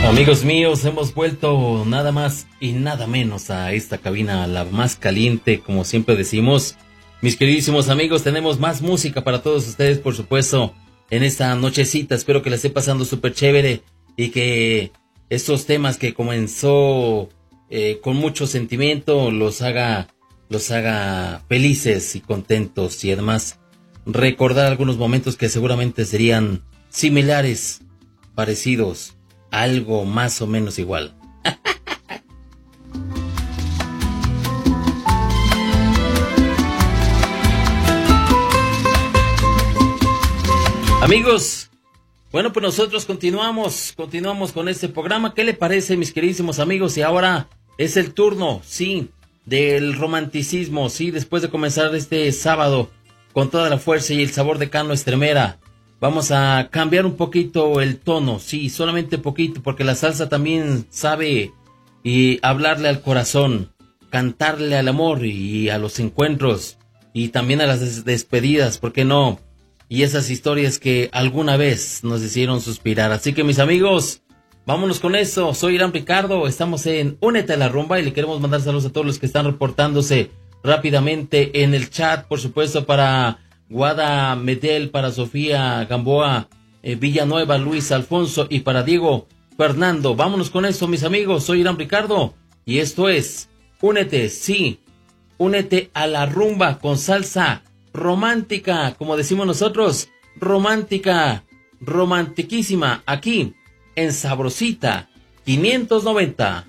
Amigos míos, hemos vuelto nada más y nada menos a esta cabina, la más caliente, como siempre decimos. Mis queridísimos amigos, tenemos más música para todos ustedes, por supuesto, en esta nochecita. Espero que la esté pasando súper chévere y que estos temas que comenzó con mucho sentimiento los haga felices y contentos, y además recordar algunos momentos que seguramente serían similares, parecidos, algo más o menos igual. Amigos, bueno, pues nosotros continuamos con este programa. ¿Qué le parece, mis queridísimos amigos? Y ahora es el turno, sí, del romanticismo, sí, después de comenzar este sábado con toda la fuerza y el sabor de Cano Estremera. Vamos a cambiar un poquito el tono, sí, solamente poquito, porque la salsa también sabe y hablarle al corazón, cantarle al amor y a los encuentros y también a las despedidas, ¿por qué no? Y esas historias que alguna vez nos hicieron suspirar. Así que, mis amigos, vámonos con eso. Soy Irán Ricardo, estamos en Únete a la Rumba y le queremos mandar saludos a todos los que están reportándose rápidamente en el chat, por supuesto, para Guada Medel, para Sofía Gamboa, Villanueva, Luis Alfonso y para Diego Fernando. Vámonos con eso, mis amigos. Soy Irán Ricardo y esto es Únete, sí, únete a la rumba con salsa romántica, como decimos nosotros, romántica, romantiquísima, aquí en Sabrosita 590.